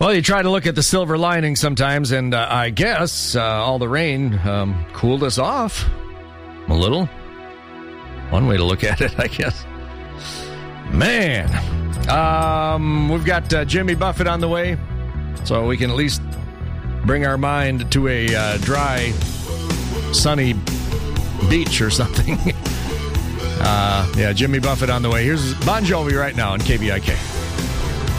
Well, you try to look at the silver lining sometimes, and I guess all the rain cooled us off a little. One way to look at it, I guess. Man, we've got Jimmy Buffett on the way, so we can at least bring our mind to a dry, sunny beach or something. Yeah, Jimmy Buffett on the way. Here's Bon Jovi right now on KBIK.